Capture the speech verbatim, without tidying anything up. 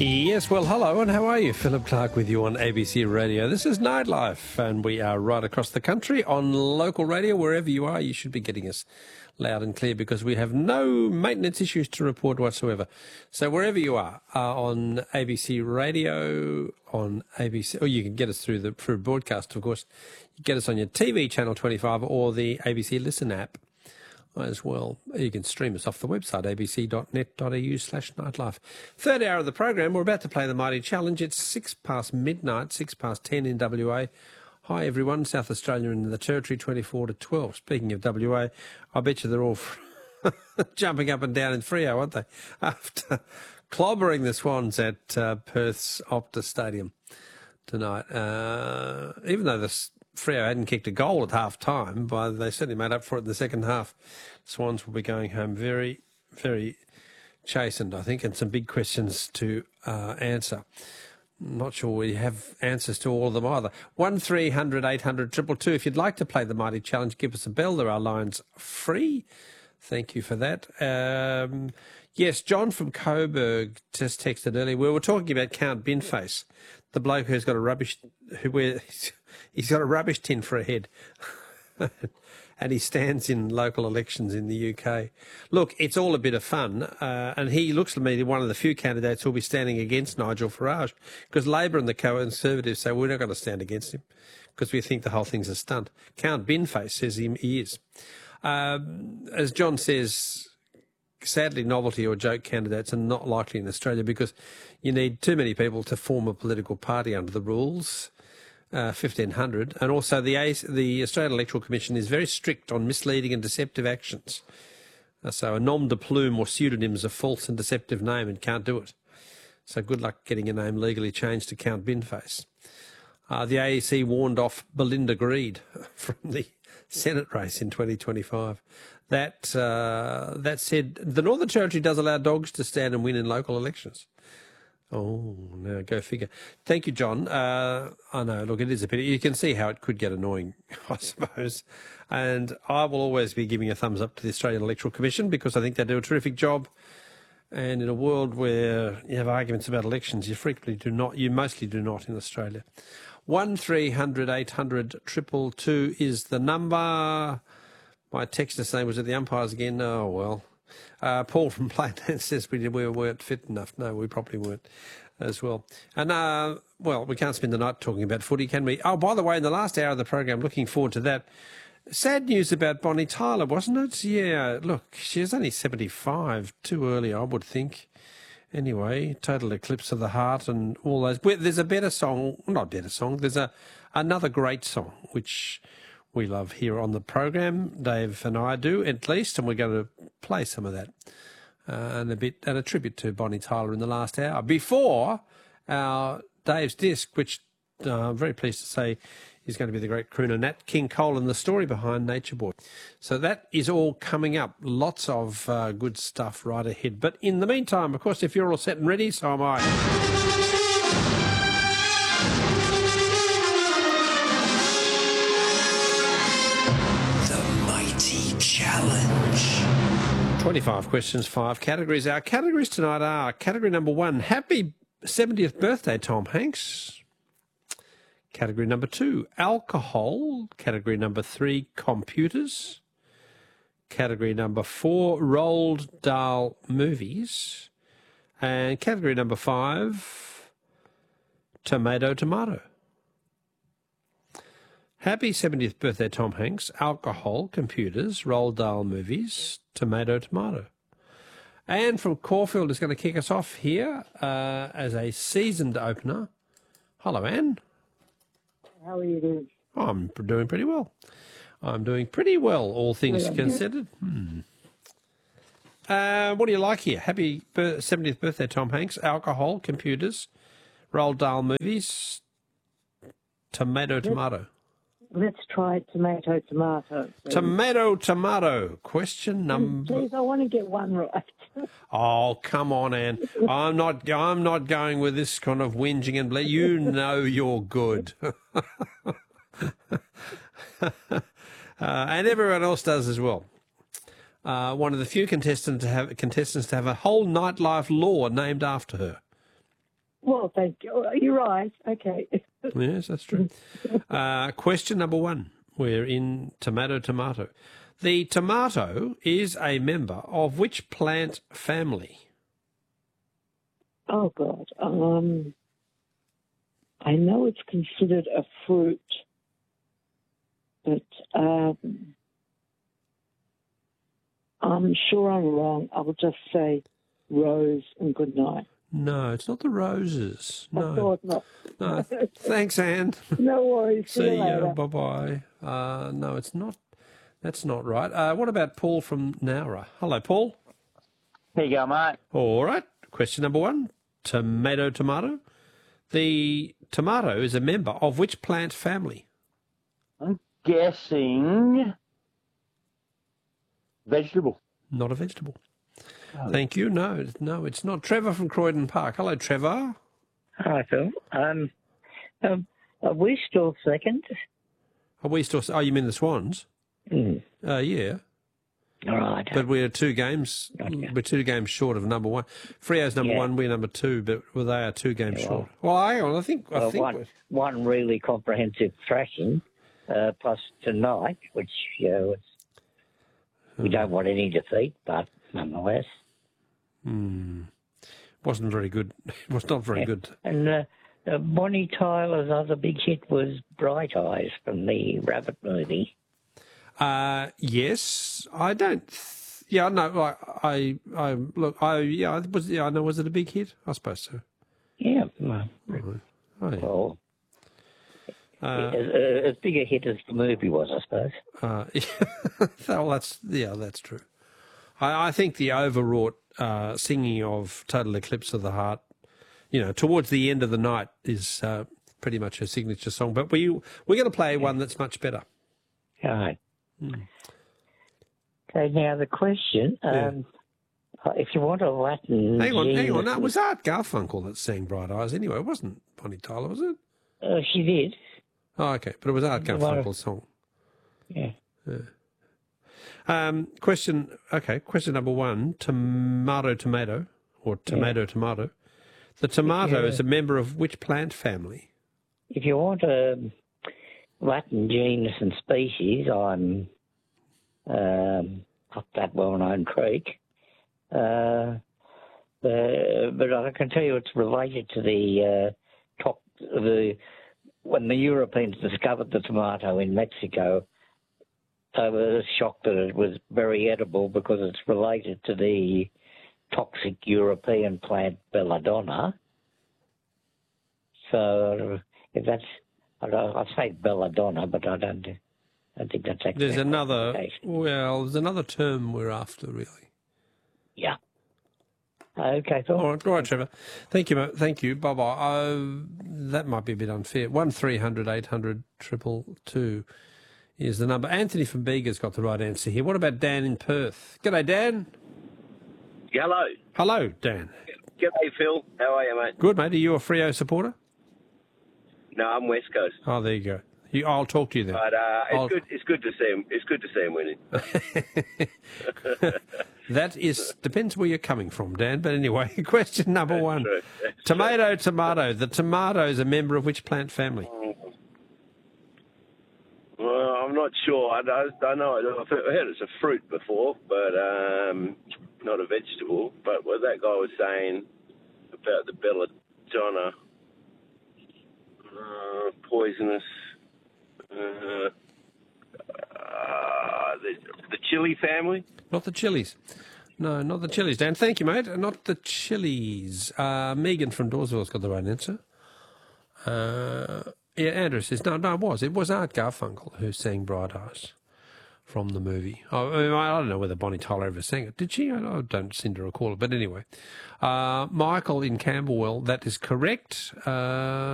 Yes, well, hello, and how are you? Philip Clark with you on A B C Radio. This is Nightlife, and we are right across the country on local radio. Wherever you are, you should be getting us loud and clear because we have no maintenance issues to report whatsoever. So wherever you are, uh, on A B C Radio, on A B C, or you can get us through the through broadcast, of course. You get us on your T V channel twenty-five or the A B C Listen app as well. You can stream us off the website, abc.net.au slash nightlife. Third hour of the program, we're about to play the Mighty Challenge. It's six past midnight, six past ten in W A. Hi everyone, South Australia and the Territory, twenty-four to twelve. Speaking of W A, I bet you they're all jumping up and down in Freo, aren't they? After clobbering the Swans at uh, Perth's Optus Stadium tonight. Uh, even though the Freo hadn't kicked a goal at half time, but they certainly made up for it in the second half. Swans will be going home very, very chastened, I think, and some big questions to uh, answer. Not sure we have answers to all of them either. one three hundred eight hundred two two two. If you'd like to play the Mighty Challenge, give us a bell. There are lines free. Thank you for that. Um, yes, John from Coburg just texted earlier. We were talking about Count Binface, the bloke who's got a rubbish, who wears, he's got a rubbish tin for a head, and he stands in local elections in the U K. Look, it's all a bit of fun, uh, and he looks to me one of the few candidates who'll be standing against Nigel Farage, because Labor and the Conservatives say we're not going to stand against him because we think the whole thing's a stunt. Count Binface says he, he is. Um, as John says, sadly, novelty or joke candidates are not likely in Australia because you need too many people to form a political party under the rules, uh, fifteen hundred. And also the, A- the Australian Electoral Commission is very strict on misleading and deceptive actions. Uh, so a nom de plume or pseudonym is a false and deceptive name and can't do it. So good luck getting your name legally changed to Count Binface. Uh, the A E C warned off Belinda Greed from the Senate race in twenty twenty-five. That uh, that said, the Northern Territory does allow dogs to stand and win in local elections. Oh, now go figure. Thank you, John. Uh, I know, look, it is a pity. You can see how it could get annoying, I suppose. And I will always be giving a thumbs up to the Australian Electoral Commission because I think they do a terrific job. And in a world where you have arguments about elections, you frequently do not, you mostly do not in Australia. one three hundred eight hundred two two two is the number. My texter saying, was it the umpires again? Oh, well. Uh, Paul from Plainland says we, we weren't fit enough. No, we probably weren't as well. And, uh, well, we can't spend the night talking about footy, can we? Oh, by the way, in the last hour of the program, looking forward to that. Sad news about Bonnie Tyler, wasn't it? Yeah, look, she's only seventy-five. Too early, I would think. Anyway, Total Eclipse of the Heart and all those. There's a better song, not a better song, there's a another great song, which we love here on the program. Dave and I do, at least, and we're going to play some of that. Uh, and a bit, and a tribute to Bonnie Tyler in the last hour. Before our Dave's Disc, which uh, I'm very pleased to say is going to be the great crooner Nat King Cole and the story behind Nature Boy. So that is all coming up. Lots of uh, good stuff right ahead. But in the meantime, of course, if you're all set and ready, so am I. The Mighty Challenge. twenty-five questions, five categories. Our categories tonight are category number one, happy seventieth birthday, Tom Hanks. Category number two, alcohol. Category number three, computers. Category number four, Roald Dahl movies. And category number five, tomato, tomato. Happy seventieth birthday, Tom Hanks. Alcohol, computers, Roald Dahl movies, tomato, tomato. Anne from Caulfield is going to kick us off here uh, as a seasoned opener. Hello, Anne. How are you doing? I'm doing pretty well. I'm doing pretty well, all things yeah, considered. Hmm. Uh, what do you like here? Happy seventieth birthday, Tom Hanks. Alcohol, computers, Roald Dahl movies, tomato, let's, tomato. Let's try tomato, tomato. Please. Tomato, tomato. Question number... Please, I want to get one right. Oh, come on, Anne. I'm not I'm not going with this kind of whinging and ble- You know you're good. uh, and everyone else does as well. Uh, one of the few contestants to have contestants to have a whole nightlife law named after her. Well, thank you. Oh, you're right. Okay. Yes, that's true. Uh, question number one. We're in tomato, tomato. The tomato is a member of which plant family? Oh, God. Um, I know it's considered a fruit, but um, I'm sure I'm wrong. I'll just say rose and good night. No, it's not the roses. I No. thought not. No. Thanks, Anne. No worries. See, See you ya. later. Bye-bye. Uh, no, it's not. That's not right. Uh, what about Paul from Nowra? Hello, Paul. Here you go, mate. All right. Question number one. Tomato, tomato. The tomato is a member of which plant family? I'm guessing vegetable. Not a vegetable. Thank you. No, no, it's not. Trevor from Croydon Park. Hello, Trevor. Hi, Phil. Um, um, are we still second? Are we still? Oh, you mean the Swans? Mm. Uh, yeah. All right. But we're two games. Gotcha. We're two games short of number one. Freo's number Yeah. one. We're number two. But well, they are two games Yeah, well- short. Well, hang on. I think. I Well, think. one, one really comprehensive thrashing, uh, plus tonight, which you know, it's, we don't want any defeat, but nonetheless. Hmm. Wasn't very good. It was not very good. And uh, uh, Bonnie Tyler's other big hit was Bright Eyes from the Rabbit movie. Uh, yes, I don't. Th- yeah, no. I, I, I look. I yeah. I was. Yeah, I know. Was it a big hit? I suppose so. Yeah, well, Oh, yeah. well Uh, as, as big a hit as the movie was, I suppose. Uh, well, that's yeah, that's true. I, I think the overwrought uh, singing of "Total Eclipse of the Heart," you know, towards the end of the night, is uh, pretty much her signature song. But we we're going to play one that's much better. All right. Mm. Okay, now the question, Yeah. um, uh, if you want a Latin... Hang on, hang on. genius- No, it was Art Garfunkel that sang "Bright Eyes." Anyway, it wasn't Bonnie Tyler, was it? Uh, she did, Oh, okay, but it was Art Well- Garfunkel's song. yeah. Um, question, okay, question number one, tomato, tomato, or tomato, tomato. The tomato Yeah. is a member of which plant family? If you want a Latin genus and species, I'm um, up that well-known creek. Uh, uh, but I can tell you it's related to the uh, top, the when the Europeans discovered the tomato in Mexico. I was shocked that it was very edible because it's related to the toxic European plant belladonna. So if that's, I don't, I say belladonna, but I don't, I don't think that's actually. There's another, Okay. well, there's another term we're after, really. Yeah. Okay, Phil. All right, all right, Trevor. Thank you, mate. Thank you. Bye-bye. Uh, that might be a bit unfair. one three hundred eight hundred two two is the number. Anthony from Bega's got the right answer here. What about Dan in Perth? G'day, Dan. Hello. Hello, Dan. G'day, Phil. How are you, mate? Good, mate. Are you a Freo supporter? No, I'm West Coast. Oh, there you go. You, I'll talk to you then. But uh, it's I'll- good. It's good to see him. It's good to see him winning. That is depends where you're coming from, Dan. But anyway, question number one: true. That's tomato, tomato. The tomato is a member of which plant family? Well, I'm not sure. I, I, I know. I've heard it's a fruit before, but um, not a vegetable. But what that guy was saying about the belladonna, uh, poisonous, uh, uh, the, the chili family. Not the chilies. No, not the chilies, Dan. Thank you, mate. Not the chilies. Uh, Megan from Dawesville's got the right answer. Uh, yeah, Andrew says, no, no, it was. It was Art Garfunkel who sang Bright Eyes from the movie. I, I, mean, I don't know whether Bonnie Tyler ever sang it. Did she? I, I don't seem to recall it. But anyway, uh, Michael in Camberwell, that is correct. Uh,